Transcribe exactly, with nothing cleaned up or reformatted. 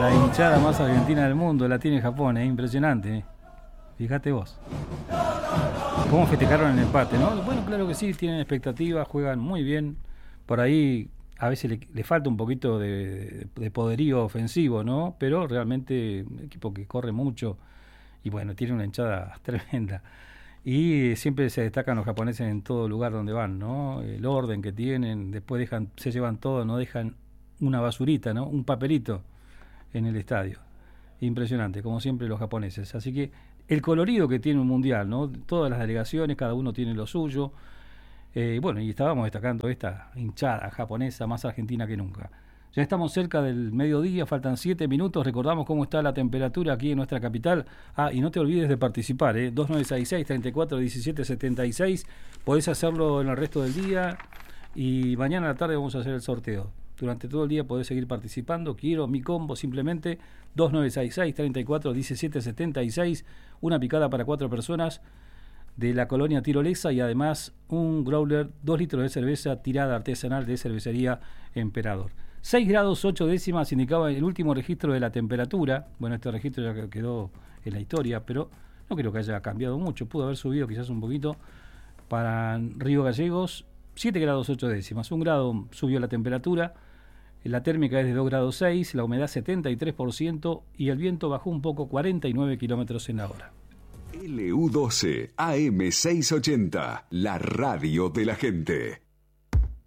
La hinchada más argentina del mundo la tiene Japón, es impresionante. ¿eh? Fíjate vos. ¿Cómo festejaron el empate, no? Bueno, claro que sí, tienen expectativas, juegan muy bien. Por ahí a veces le, le falta un poquito de, de poderío ofensivo, ¿no? Pero realmente un equipo que corre mucho y bueno, tiene una hinchada tremenda. Y siempre se destacan los japoneses en todo lugar donde van, ¿no? El orden que tienen, después dejan, se llevan todo, no dejan una basurita, ¿no? Un papelito en el estadio. Impresionante, como siempre los japoneses. Así que el colorido que tiene un mundial, ¿no? Todas las delegaciones, cada uno tiene lo suyo. Eh, bueno, y estábamos destacando esta hinchada japonesa más argentina que nunca. Ya estamos cerca del mediodía, faltan siete minutos. Recordamos cómo está la temperatura aquí en nuestra capital. Ah, y no te olvides de participar, ¿eh? dos nueve seis seis, treinta y cuatro, diecisiete setenta y seis. Podés hacerlo en el resto del día y mañana a la tarde vamos a hacer el sorteo. Durante todo el día podés seguir participando. Quiero mi combo simplemente dos nueve seis seis, treinta y cuatro, diecisiete setenta y seis. Una picada para cuatro personas de la colonia Tirolesa y además un growler, dos litros de cerveza tirada artesanal de cervecería Emperador. seis grados ocho décimas indicaba el último registro de la temperatura. Bueno, este registro ya quedó en la historia, pero no creo que haya cambiado mucho. Pudo haber subido quizás un poquito. Para Río Gallegos, siete grados ocho décimas. Un grado subió la temperatura. La térmica es de dos grados seis, la humedad setenta y tres por ciento y el viento bajó un poco, cuarenta y nueve kilómetros en la hora. L U doce A M seiscientos ochenta, la radio de la gente.